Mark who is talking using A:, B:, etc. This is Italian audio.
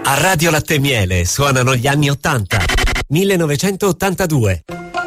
A: A Radio Latte e Miele suonano gli anni 80. 1982.